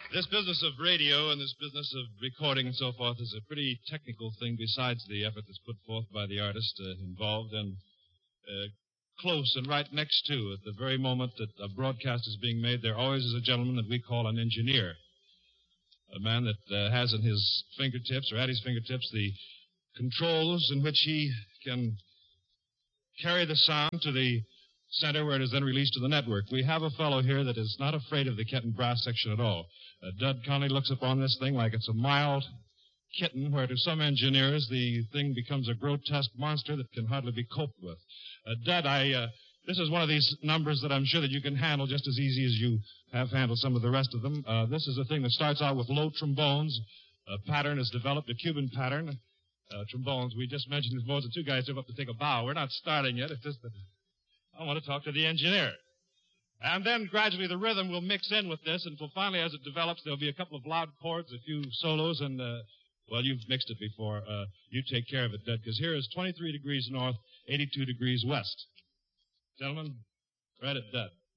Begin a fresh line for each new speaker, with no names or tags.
This business of radio and this business of recording and so forth is a pretty technical thing besides the effort that's put forth by the artist involved. And close and right next to, at the very moment that a broadcast is being made, there always is a gentleman that we call an engineer. A man that has in his fingertips, or at his fingertips, the controls in which he can carry the sound to the center where it is then released to the network. We have a fellow here that is not afraid of the Kenton brass section at all. Dud Conley looks upon this thing like it's a mild kitten, where to some engineers the thing becomes a grotesque monster that can hardly be coped with. Dud, this is one of these numbers that I'm sure that you can handle just as easy as you have handled some of the rest of them. This is a thing that starts out with low trombones. A pattern is developed, a Cuban pattern. Trombones, we just mentioned this modes. The two guys are up to take a bow. We're not starting yet. It's just that I want to talk to the engineer. And then gradually the rhythm will mix in with this until finally as it develops there'll be a couple of loud chords, a few solos, and, well, you've mixed it before. You take care of it, Dud, because here is 23 degrees north, 82 degrees west. Gentlemen, right at Dud.